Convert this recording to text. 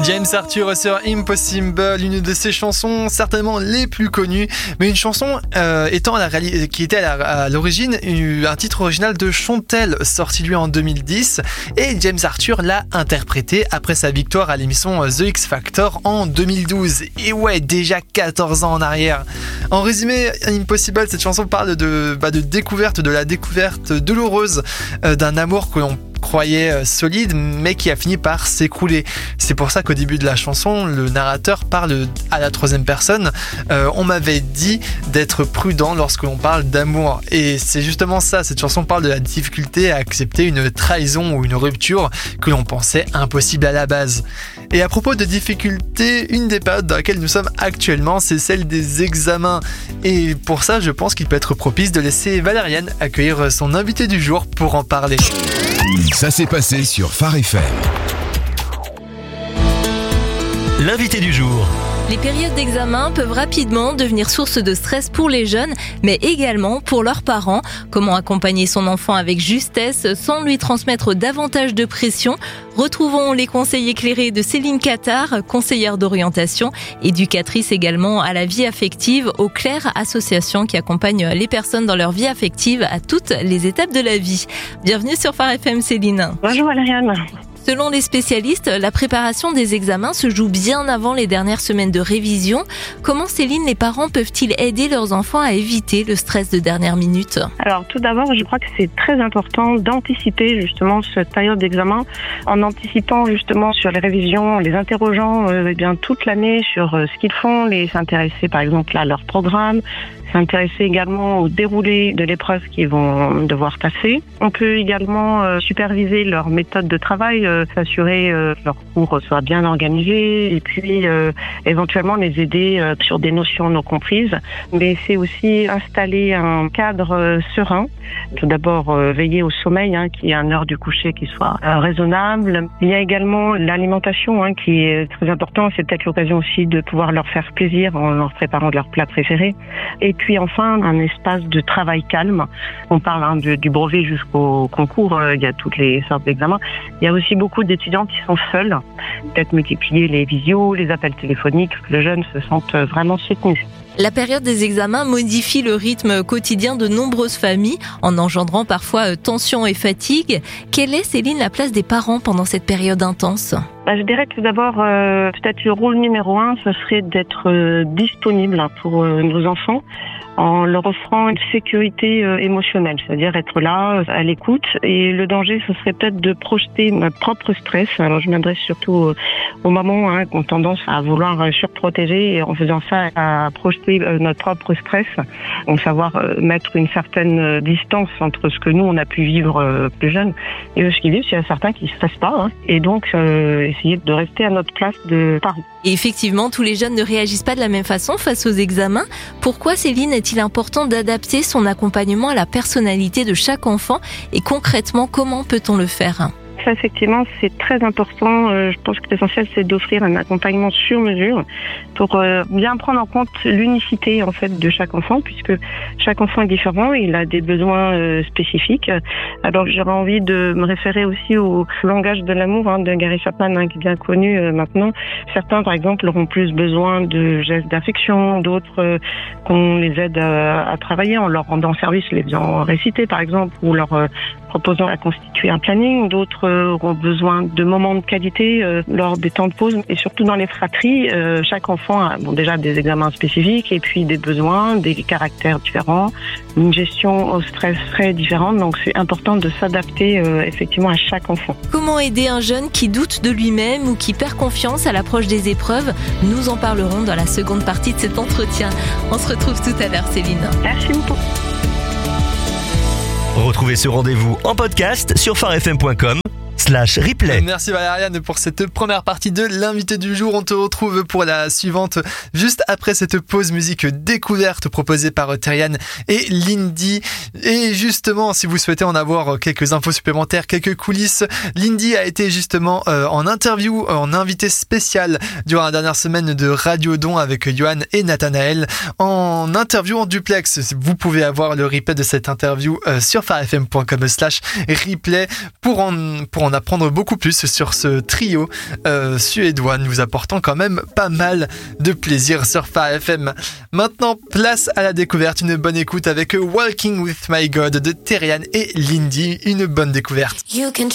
James Arthur sur Impossible, une de ses chansons certainement les plus connues, mais une chanson qui était à l'origine un titre original de Chantelle, sorti lui en 2010, et James Arthur l'a interprété après sa victoire à l'émission The X Factor en 2012. Et ouais, déjà 14 ans en arrière. En résumé, Impossible, cette chanson parle de découverte, de la découverte douloureuse d'un amour que l'on croyait solide mais qui a fini par s'écrouler. C'est pour ça qu'au début de la chanson, le narrateur parle à la troisième personne. On m'avait dit d'être prudent lorsque l'on parle d'amour, et c'est justement ça. Cette chanson parle de la difficulté à accepter une trahison ou une rupture que l'on pensait impossible à la base. Et à propos de difficultés, une des périodes dans laquelle nous sommes actuellement, c'est celle des examens, et pour ça je pense qu'il peut être propice de laisser Valériane accueillir son invité du jour pour en parler. Ça s'est passé sur Phare FM. L'invité du jour. Les périodes d'examen peuvent rapidement devenir source de stress pour les jeunes, mais également pour leurs parents. Comment accompagner son enfant avec justesse sans lui transmettre davantage de pression ? Retrouvons les conseils éclairés de Céline Cattard, conseillère d'orientation, éducatrice également à la vie affective au Claire Association qui accompagne les personnes dans leur vie affective à toutes les étapes de la vie. Bienvenue sur Phare FM, Céline. Bonjour Valériane. Selon les spécialistes, la préparation des examens se joue bien avant les dernières semaines de révision. Comment, Céline, les parents peuvent-ils aider leurs enfants à éviter le stress de dernière minute ? Alors tout d'abord, je crois que c'est très important d'anticiper justement cette période d'examen, en anticipant justement sur les révisions, en les interrogeant toute l'année sur ce qu'ils font, s'intéresser par exemple à leur programme, s'intéresser également au déroulé de l'épreuve qu'ils vont devoir passer. On peut également superviser leur méthode de travail, s'assurer que leurs cours soient bien organisés et puis éventuellement les aider sur des notions non comprises. Mais c'est aussi installer un cadre serein. Tout d'abord, veiller au sommeil, qui est une heure du coucher qui soit raisonnable. Il y a également l'alimentation qui est très important. C'est peut-être l'occasion aussi de pouvoir leur faire plaisir en leur préparant leurs plats préférés. Et puis enfin, un espace de travail calme. On parle du brevet jusqu'au concours, il y a toutes les sortes d'examens. Il y a aussi beaucoup d'étudiants qui sont seuls. Peut-être multiplier les visios, les appels téléphoniques, que les jeunes se sentent vraiment soutenus. La période des examens modifie le rythme quotidien de nombreuses familles en engendrant parfois tension et fatigue. Quelle est, Céline, la place des parents pendant cette période intense ? Je dirais que tout d'abord, peut-être le rôle numéro 1, ce serait d'être disponible pour nos enfants en leur offrant une sécurité émotionnelle, c'est-à-dire être là, à l'écoute. Et le danger, ce serait peut-être de projeter notre propre stress. Alors je m'adresse surtout aux mamans qui ont tendance à vouloir surprotéger et en faisant ça, à projeter notre propre stress. Donc savoir mettre une certaine distance entre ce que nous, on a pu vivre plus jeune et ce qu'ils vivent. Il y a certains qui ne stressent pas. Et donc, essayer de rester à notre place de parents. Et effectivement, tous les jeunes ne réagissent pas de la même façon face aux examens. Pourquoi, Céline, est-il important d'adapter son accompagnement à la personnalité de chaque enfant ? Et concrètement, comment peut-on le faire ? Ça, effectivement, c'est très important. Je pense que l'essentiel, c'est d'offrir un accompagnement sur mesure pour bien prendre en compte l'unicité en fait de chaque enfant, puisque chaque enfant est différent, il a des besoins spécifiques. Alors, j'aurais envie de me référer aussi au langage de l'amour de Gary Chapman, qui est bien connu maintenant. Certains, par exemple, auront plus besoin de gestes d'affection, d'autres qu'on les aide à travailler en leur rendant service, les faisant réciter, par exemple, ou leur proposant à constituer un planning. D'autres auront besoin de moments de qualité lors des temps de pause. Et surtout dans les fratries, chaque enfant a déjà des examens spécifiques et puis des besoins, des caractères différents, une gestion au stress très différente. Donc c'est important de s'adapter effectivement à chaque enfant. Comment aider un jeune qui doute de lui-même ou qui perd confiance à l'approche des épreuves ? Nous en parlerons dans la seconde partie de cet entretien. On se retrouve tout à l'heure, Céline. Merci beaucoup. Retrouvez ce rendez-vous en podcast sur pharefm.com/replay. Merci Valériane pour cette première partie de l'invité du jour. On te retrouve pour la suivante juste après cette pause musique découverte proposée par Terriane et Lindy. Et justement, si vous souhaitez en avoir quelques infos supplémentaires, quelques coulisses, Lindy a été justement en interview, en invité spécial durant la dernière semaine de Radio Don avec Johan et Nathanaël, en interview en duplex. Vous pouvez avoir le replay de cette interview sur pharefm.com/replay pour pour en apprendre beaucoup plus sur ce trio suédois, nous apportant quand même pas mal de plaisir sur Phare FM. Maintenant, place à la découverte, une bonne écoute avec Walking with My God de Terian et Lindy, une bonne découverte.